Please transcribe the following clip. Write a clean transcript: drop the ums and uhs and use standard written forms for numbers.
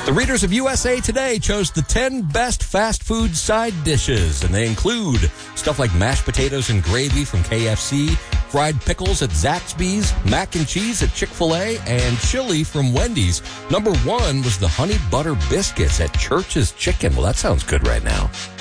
The readers of USA Today chose the 10 best fast food side dishes, and they include stuff like mashed potatoes and gravy from KFC, fried pickles at Zaxby's, mac and cheese at Chick-fil-A, and chili from Wendy's. Number 1 was the honey butter biscuits at Church's Chicken. Well, that sounds good right now.